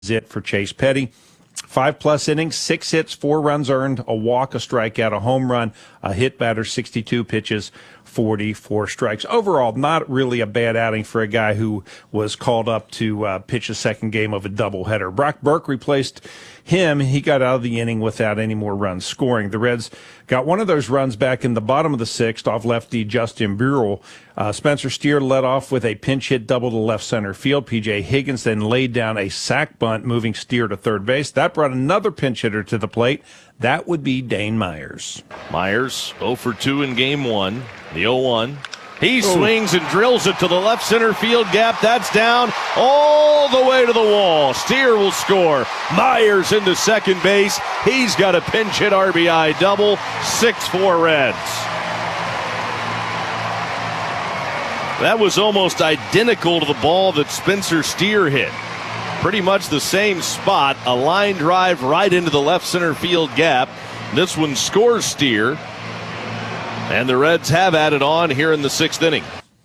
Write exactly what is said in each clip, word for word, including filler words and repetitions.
it for Chase Petty. Five-plus innings, six hits, four runs earned, a walk, a strikeout, a home run, a hit batter, sixty-two pitches, forty-four strikes. Overall, not really a bad outing for a guy who was called up to uh, pitch a second game of a doubleheader. Brock Burke replaced him. He got out of the inning without any more runs scoring. The Reds got one of those runs back in the bottom of the sixth off lefty Justin Burrell. Uh, Spencer Steer led off with a pinch hit double to left center field. P J Higgins then laid down a sac bunt, moving Steer to third base. That brought another pinch hitter to the plate. That would be Dane Myers. Myers oh for two in game one. The oh one. He Ooh. swings and drills it to the left center field gap. That's down all the way to the wall. Steer will score. Myers into second base. He's got a pinch hit R B I double. six four Reds. That was almost identical to the ball that Spencer Steer hit. Pretty much the same spot. A line drive right into the left center field gap. This one scores Steer. And the Reds have added on here in the sixth inning.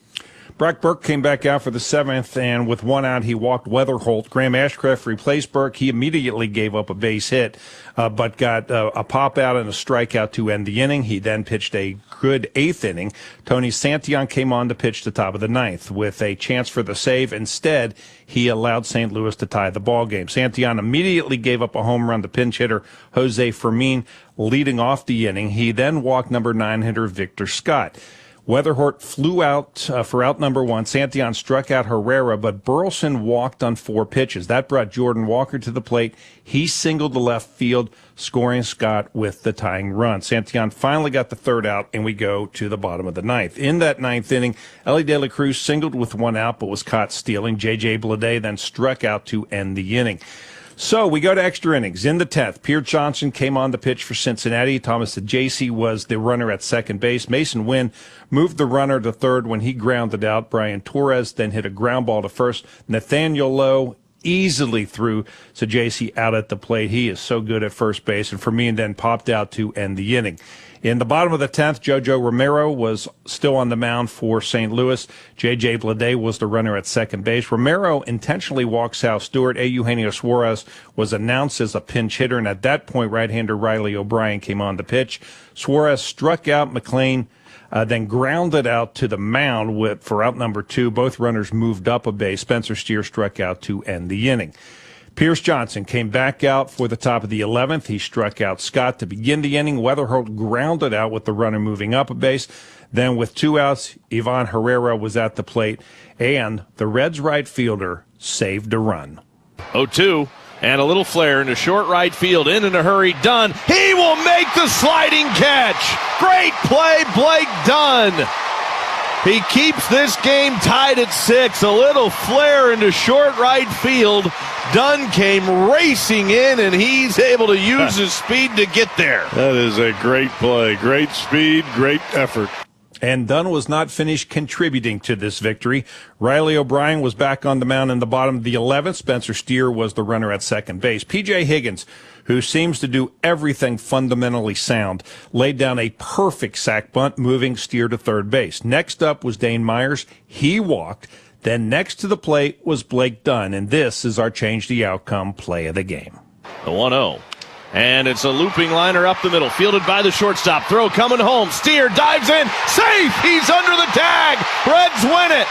Brock Burke came back out for the seventh, and with one out, he walked Weatherholt. Graham Ashcraft replaced Burke. He immediately gave up a base hit, uh, but got uh, a pop out and a strikeout to end the inning. He then pitched a good eighth inning. Tony Santillan came on to pitch the top of the ninth with a chance for the save. Instead, he allowed Saint Louis to tie the ball game. Santillan immediately gave up a home run to pinch hitter Jose Fermin, leading off the inning. He then walked number nine hitter Victor Scott. Weatherholt flew out uh, for out number one. Santillan struck out Herrera, but Burleson walked on four pitches. That brought Jordan Walker to the plate. He singled to left field, scoring Scott with the tying run. Santillan finally got the third out, and we go to the bottom of the ninth. In that ninth inning, Elly De La Cruz singled with one out, but was caught stealing. J J Bleday then struck out to end the inning. So we go to extra innings. In the tenth, Pierre Johnson came on to pitch for Cincinnati. Thomas Ajayce was the runner at second base. Mason Wynn moved the runner to third when he grounded out. Brian Torres then hit a ground ball to first. Nathaniel Lowe easily threw Ajayce out at the plate. He is so good at first base, and Fermin then popped out to end the inning. In the bottom of the tenth, Jojo Romero was still on the mound for Saint Louis. J J Bleday was the runner at second base. Romero intentionally walked Sal Stewart. A. Eugenio Suarez was announced as a pinch hitter, and at that point, right-hander Riley O'Brien came on to pitch. Suarez struck out McLean, uh, then grounded out to the mound with, for out number two. Both runners moved up a base. Spencer Steer struck out to end the inning. Pierce Johnson came back out for the top of the eleventh. He struck out Scott to begin the inning. Weatherholt grounded out with the runner moving up a base. Then with two outs, Ivan Herrera was at the plate, and the Reds right fielder saved a run. oh two, and a little flare into short right field. In in a hurry, Dunn. He will make the sliding catch. Great play, Blake Dunn. He keeps this game tied at six. A little flare into short right field. Dunn came racing in, and he's able to use his speed to get there. That is a great play. Great speed, great effort. And Dunn was not finished contributing to this victory. Riley O'Brien was back on the mound in the bottom of the eleventh. Spencer Steer was the runner at second base. P J Higgins, who seems to do everything fundamentally sound, laid down a perfect sac bunt, moving Steer to third base. Next up was Dane Myers. He walked. Then next to the plate was Blake Dunn, and this is our change the outcome play of the game. The one oh. And it's a looping liner up the middle, fielded by the shortstop. Throw coming home. Steer dives in. Safe! He's under the tag. Reds win it.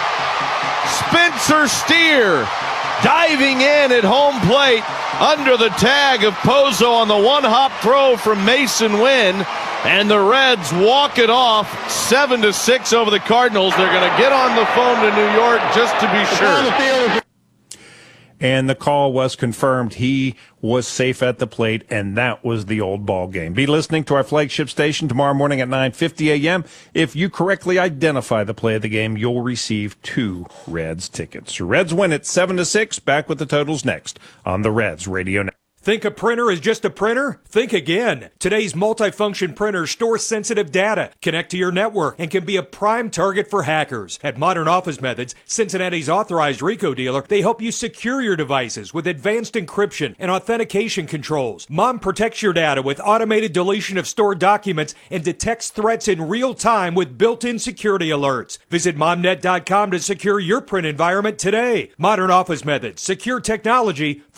Spencer Steer diving in at home plate under the tag of Pozo on the one-hop throw from Mason Wynn. And the Reds walk it off seven to six over the Cardinals. They're going to get on the phone to New York just to be sure. And the call was confirmed. He was safe at the plate, and that was the old ball game. Be listening to our flagship station tomorrow morning at nine fifty a.m. If you correctly identify the play of the game, you'll receive two Reds tickets. Reds win it seven to six. Back with the totals next on the Reds Radio Network. Think a printer is just a printer? Think again. Today's multifunction printers store sensitive data, connect to your network, and can be a prime target for hackers. At Modern Office Methods, Cincinnati's authorized RICO dealer, they help you secure your devices with advanced encryption and authentication controls. Mom protects your data with automated deletion of stored documents and detects threats in real time with built-in security alerts. Visit momnet dot com to secure your print environment today. Modern Office Methods, secure technology